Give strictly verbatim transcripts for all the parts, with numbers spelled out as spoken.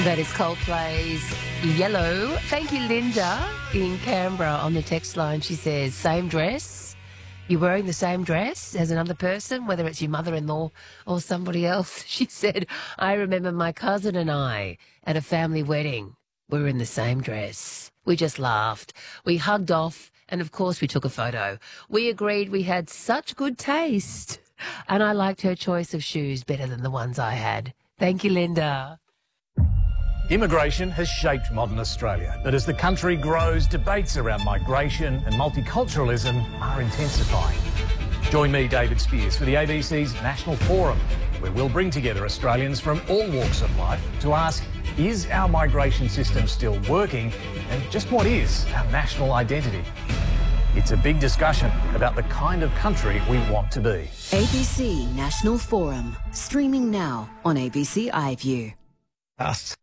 That is Coldplay's Yellow. Thank you, Linda, in Canberra on the text line. She says, same dress. You're wearing the same dress as another person, whether it's your mother-in-law or somebody else. She said, I remember my cousin and I at a family wedding. We were in the same dress. We just laughed. We hugged off, and of course we took a photo. We agreed we had such good taste, and I liked her choice of shoes better than the ones I had. Thank you, Linda. Immigration has shaped modern Australia, but as the country grows, debates around migration and multiculturalism are intensifying. Join me, David Spears, for the A B C's National Forum, where we'll bring together Australians from all walks of life to ask, is our migration system still working, and just what is our national identity? It's a big discussion about the kind of country we want to be. A B C National Forum, streaming now on A B C iView. Us.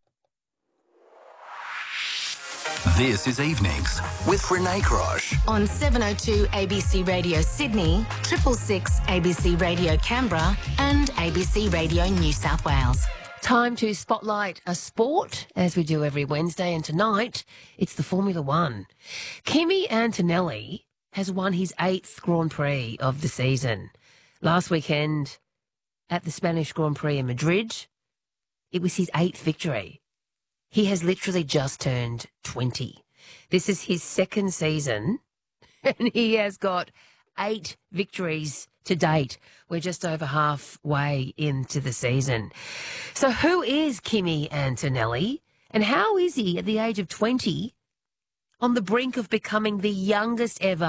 This is Evenings with Renee Grosh. On seven oh two A B C Radio Sydney, triple six A B C Radio Canberra and A B C Radio New South Wales. Time to spotlight a sport, as we do every Wednesday, and tonight it's the Formula One. Kimi Antonelli has won his eighth Grand Prix of the season. Last weekend at the Spanish Grand Prix in Madrid, it was his eighth victory. He has literally just turned twenty. This is his second season, and he has got eight victories to date. We're just over halfway into the season. So who is Kimi Antonelli, and how is he at the age of twenty on the brink of becoming the youngest ever